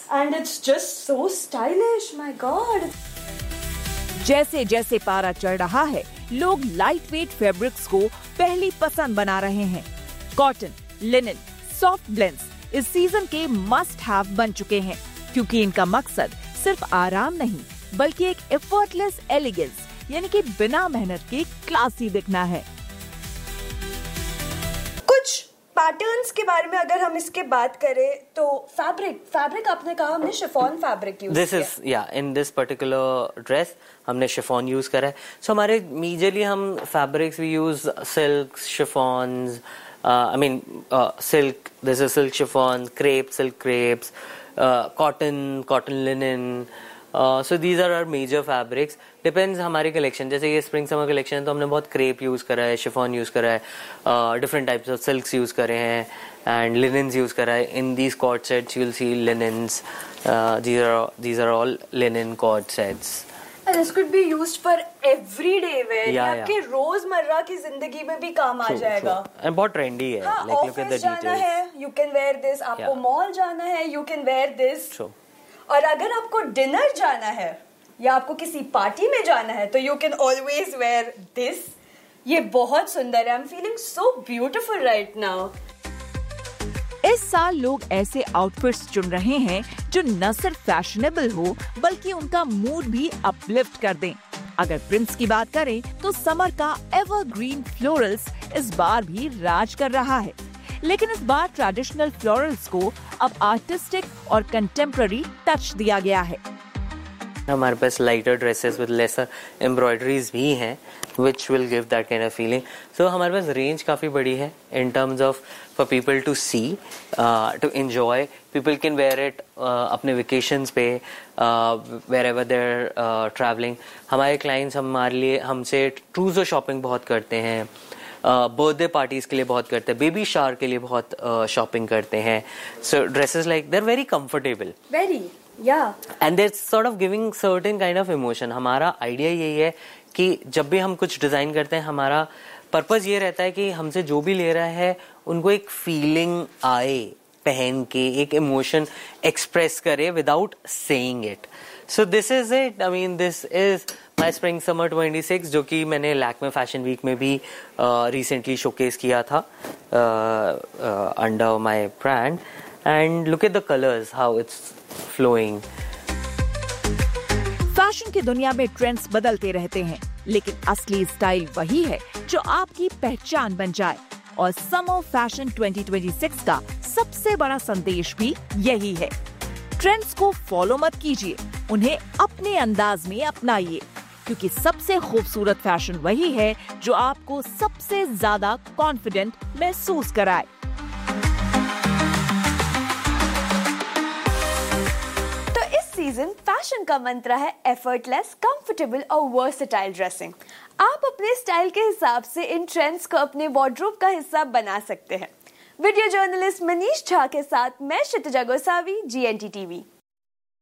and it's just so stylish. My God. जैसे जैसे पारा चढ़ रहा है, लोग लाइट वेट फैब्रिक्स को पहली पसंद बना रहे हैं। कॉटन, लिनन, सॉफ्ट ब्लेंड्स इस सीजन के मस्ट हैव बन चुके हैं, क्योंकि इनका मकसद सिर्फ आराम नहीं बल्कि एक एफर्टलेस एलिगेंस यानी कि बिना मेहनत के क्लासी दिखना है। कुछ पैटर्न्स के बारे में अगर हम इसके बात करें तो फैब्रिक आपने कहा हमने शिफॉन फैब्रिक यूज किया। इन दिस पर्टिकुलर ड्रेस हमने शिफॉन यूज करा है। सो हमारे मेजरली हम fabrics we use silk, शिफॉन्स, silk, there's a silk chiffon, silk crepes, cotton linen. So these are our major fabrics. Depends हमारी कलेक्शन, जैसे ये spring summer collection है तो हमने बहुत क्रेप यूज करा है, शिफॉन यूज करा है, different types of silks use करे हैं एंड लिनन्स यूज करा है। In these cord sets you will see linens, these are all linen cord sets. And this could be used for everyday wear. ये आपके रोजमर्रा की जिंदगी में भी काम आ जाएगा। And बहुत ट्रेंडी है। हाँ, like look at the जाना details. है, you can wear this. आपको मॉल जाना है, you can wear this. True. और अगर आपको डिनर जाना है या आपको किसी पार्टी में जाना है तो you can always wear this. ये बहुत सुंदर है। I'm feeling so beautiful right now. इस साल लोग ऐसे आउटफिट्स चुन रहे हैं जो न सिर्फ फैशनेबल हो बल्कि उनका मूड भी अपलिफ्ट कर दें। अगर प्रिंट्स की बात करें तो समर का एवरग्रीन फ्लोरल्स इस बार भी राज कर रहा है, लेकिन इस बार ट्रेडिशनल फ्लोरल्स को अब आर्टिस्टिक और कंटेम्पररी टच दिया गया है। हमारे पास lighter dresses with laser embroideries भी हैं which will give that kind of feeling. So हमारे पास रेंज काफ़ी बड़ी है in terms of for people to see, to enjoy. People can wear it अपने vacations पे, wherever they're traveling. हमारे clients हमारे लिए हमसे trousseau shopping बहुत करते हैं, बर्थडे पार्टीज के लिए बहुत करते हैं, बेबी शावर के लिए बहुत शॉपिंग करते हैं. सो dresses like there very comfortable, very and there sort of giving certain kind of emotion. हमारा आइडिया यही है कि जब भी हम कुछ डिजाइन करते हैं हमारा पर्पस ये रहता है कि हमसे जो भी ले रहा है उनको एक फीलिंग आए, पहन के एक इमोशन एक्सप्रेस करे without saying it. So this is it. I mean this is my spring summer 26 जो कि मैंने लैक्मे फैशन वीक में भी रिसेंटली शोकेस किया था under my brand. And look at the colours, how it's flowing. Fashion की दुनिया में ट्रेंड्स बदलते रहते हैं, लेकिन असली स्टाइल वही है जो आपकी पहचान बन जाए. और समर फैशन 2026 का सबसे बड़ा संदेश भी यही है. ट्रेंड्स को फॉलो मत कीजिए, उन्हें अपने अंदाज में अपनाइए, क्योंकि सबसे खूबसूरत फैशन वही है जो आपको सबसे ज्यादा कॉन्फिडेंट महसूस कराए. सीजन फैशन का मंत्र है एफर्टलेस, कंफर्टेबल और वर्सेटाइल ड्रेसिंग. आप अपने स्टाइल के हिसाब से इन ट्रेंड्स को अपने वार्डरोब का हिस्सा बना सकते हैं. वीडियो जर्नलिस्ट मनीष झा के साथ मैं क्षितिजा गोसावी, GNT TV.